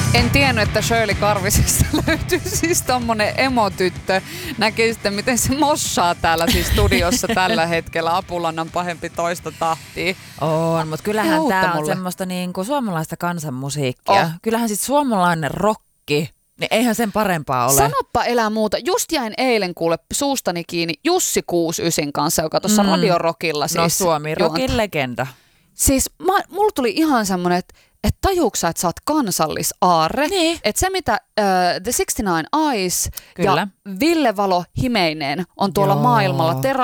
En tiennyt, että Shirley Karvisesta löytyy siis tommonen emotyttö. Näkee sitten, miten se mossaa täällä siis studiossa tällä hetkellä. Apulannan pahempi toista tahtia. On, mutta kyllähän tää on semmoista niinku suomalaista kansanmusiikkia. Kyllähän sit suomalainen rokki, niin eihän sen parempaa ole. Sanoppa elää muuta. Just jäin eilen kuule suustani kiinni Jussi 69 kanssa, joka tuossa Radio Rockilla siis. No Suomi Rockin legenda. Siis mulla tuli ihan semmonen, että tajuuksä, että sä oot kansallisaarre. Niin. Että se, mitä The 69 Eyes Kyllä. ja Ville Valo Himeineen on tuolla maailmalla